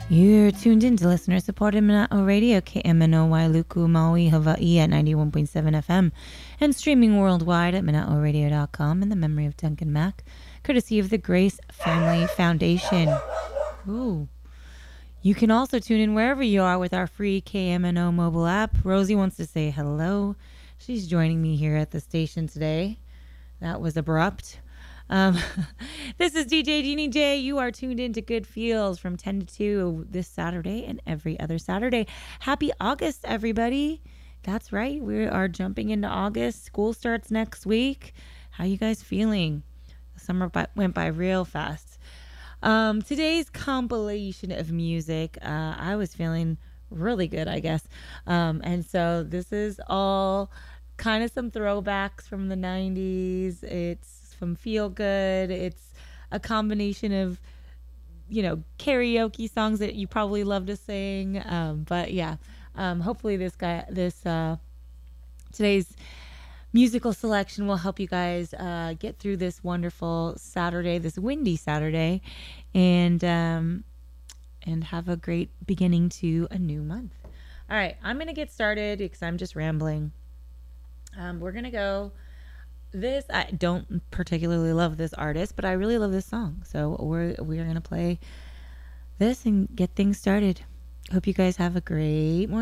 You're tuned in to listener-supported Mana'o Radio, KMNOY Luku, Maui, Hawaii at 91.7 FM, and streaming worldwide at Mana'oRadio.com in the memory of Duncan Mack, courtesy of the Grace Family Foundation. Ooh. You can also tune in wherever you are with our free KMNO mobile app. Rosie wants to say hello. She's joining me here at the station today. That was abrupt. This is DJ Jeannie J. You are tuned in to Good Feels from 10 to 2 this Saturday and every other Saturday. Happy August, everybody. That's right. We are jumping into August. School starts next week. How you guys feeling? The summer went by real fast. Today's compilation of music, I was feeling really good, I guess. And so this is all kind of some throwbacks from the 90s. It's from Feel Good. It's a combination of, karaoke songs that you probably love to sing. But yeah, hopefully today's musical selection will help you guys get through this wonderful Saturday, this windy Saturday, and have a great beginning to a new month. All right, I'm going to get started because I'm just rambling. We're going to go... I don't particularly love this artist, but I really love this song. So we're going to play this and get things started. Hope you guys have a great morning.